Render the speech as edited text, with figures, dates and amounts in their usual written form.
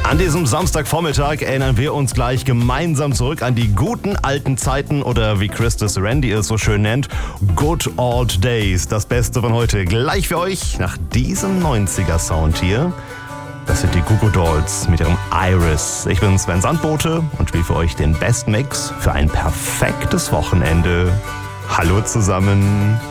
An diesem Samstagvormittag erinnern wir uns gleich gemeinsam zurück an die guten alten Zeiten oder wie Christus Randy es so schön nennt, Good Old Days. Das Beste von heute gleich für euch nach diesem 90er-Sound hier. Das sind die Goo Goo Dolls mit ihrem Iris. Ich bin Sven Sandbote und spiele für euch den Best Mix für ein perfektes Wochenende. Hallo zusammen.